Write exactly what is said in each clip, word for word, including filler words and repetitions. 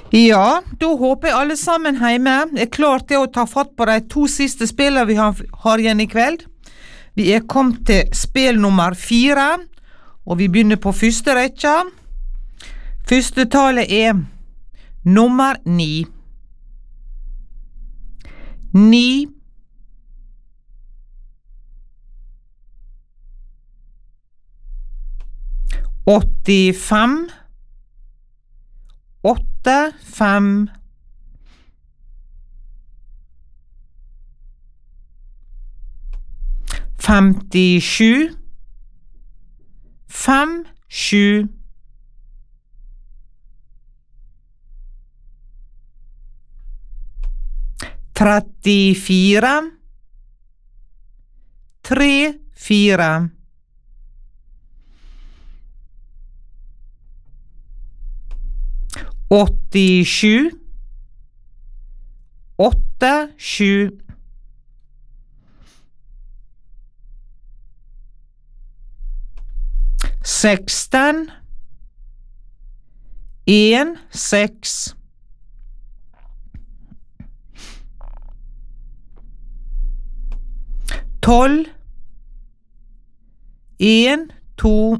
Ja, da håper jeg alle sammen hjemme er klar til å ta fatt på de to siste spillene vi har, har igjen i kveld. Vi er kommet til spill nummer fire, og vi begynner på første rekka. Første tallet er nummer ni. Ni. Åttifem. Åtte, fem. Femtisju. Fem, sju. Trettifire. Tre, fire. Åttisju. Åtte, sju. Seksten. En, seks. Tolv. En, to.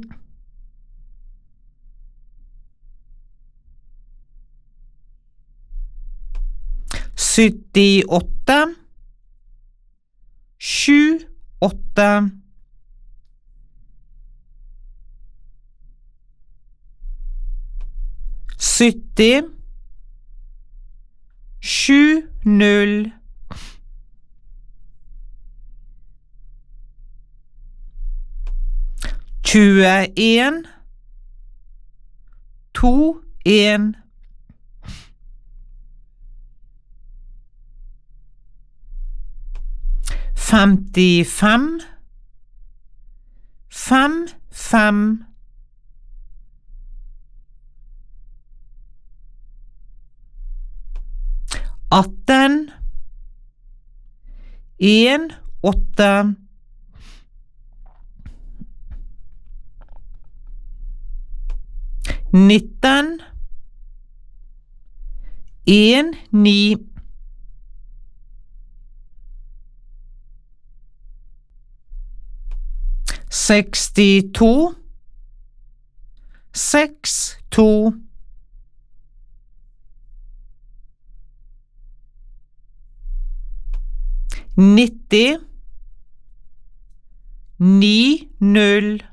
Syttiåtte. Sju, åtte. Sytti. Sju, null. Tjueen. To, en. Femtifem. Fem, fem. Atten. En, åtte. Nitten. En, ni. Sekstito. Seks, to. Nitti. Ni, null.